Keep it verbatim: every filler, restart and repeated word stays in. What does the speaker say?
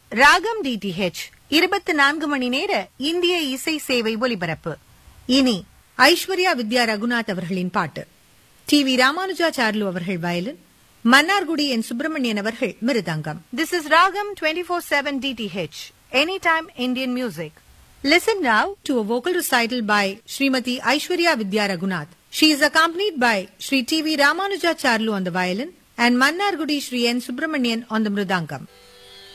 ராகம் டிடிஹெச் இருபத்தி நான்கு மணி நேர இந்திய இசை சேவை ஒலிபரப்பு. இனி ஐஸ்வர்யா வித்யா ரகுநாத் அவர்களின் பாட்டு. டி வி ராமானுஜாச்சார்லு அவர்கள் வயலின், மன்னார்குடி என் சுப்பிரமணியன் அவர்கள் மிருதங்கம். This is Ragam twenty-four seven D T H, anytime Indian music. Listen now to a vocal recital by Srimati Aishwarya Vidya Raghunath. She is accompanied by Sri T V Ramanujacharlu on the violin and Mannargudi Sri N Subramanian on the mridangam.